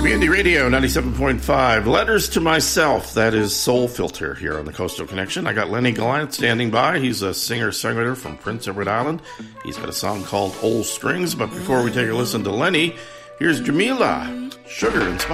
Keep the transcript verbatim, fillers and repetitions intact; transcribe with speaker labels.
Speaker 1: B N D Radio ninety-seven point five. Letters to Myself. That is Soul Filter here on the Coastal Connection. I got Lenny Gallant standing by. He's a singer-songwriter from Prince Edward Island. He's got a song called Old Strings. But before we take a listen to Lenny, here's Jamila, Sugar and Spice.